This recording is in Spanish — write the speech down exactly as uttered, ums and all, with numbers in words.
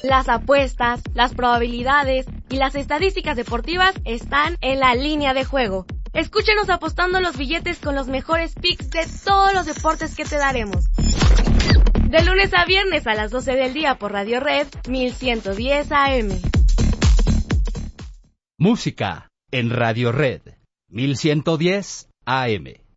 Las apuestas, las probabilidades y las estadísticas deportivas están en La Línea de Juego. Escúchenos apostando los billetes con los mejores picks de todos los deportes que te daremos. De lunes a viernes a las doce del día por Radio Red mil ciento diez A M. Música en Radio Red mil ciento diez A M.